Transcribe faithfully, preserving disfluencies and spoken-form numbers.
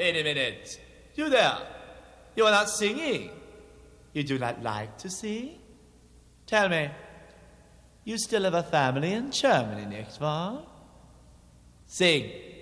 wait a minute. You there. You are not singing. You do not like to sing? Tell me, you still have a family in Germany, nicht wahr? Sing.